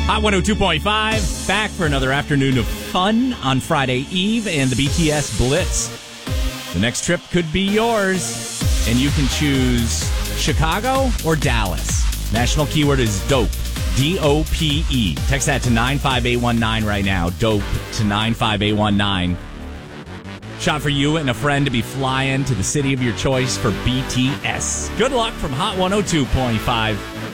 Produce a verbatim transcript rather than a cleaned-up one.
Hot one oh two point five, back for another afternoon of fun on Friday Eve and the B T S Blitz. The next trip could be yours, and you can choose Chicago or Dallas. National keyword is DOPE, D O P E. Text that to nine five eight one nine right now, DOPE to nine five eight one nine. Shot for you and a friend to be flying to the city of your choice for B T S. Good luck from Hot one oh two point five.